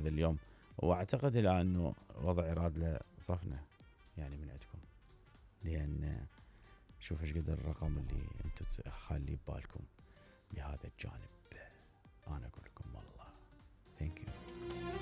هذا اليوم، واعتقد الى انه وضع راد له صفنه يعني من عندكم، لان شوف ايش قدر الرقم اللي انتم خالي ببالكم بهذا الجانب.